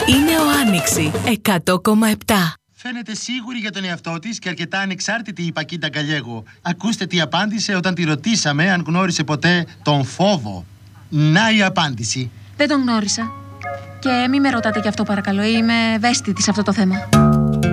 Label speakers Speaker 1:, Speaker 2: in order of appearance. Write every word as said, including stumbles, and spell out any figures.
Speaker 1: Είναι ο Άνοιξη εκατό κόμμα επτά.
Speaker 2: Φαίνεται σίγουρη για τον εαυτό της και αρκετά ανεξάρτητη η Πακίτα Γκαλιέγο. Ακούστε τι απάντησε όταν τη ρωτήσαμε αν γνώρισε ποτέ τον φόβο. Να η απάντηση.
Speaker 3: Δεν τον γνώρισα. Και μη με ρωτάτε γι' αυτό παρακαλώ, είμαι ευαίσθητη σε αυτό το θέμα.